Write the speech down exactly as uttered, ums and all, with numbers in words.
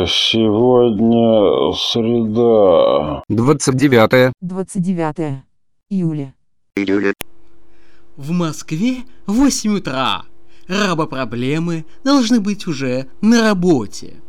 Сегодня среда. двадцать девятое. двадцать девятое июля. В Москве восемь утра. Рабопроблемы должны быть уже на работе.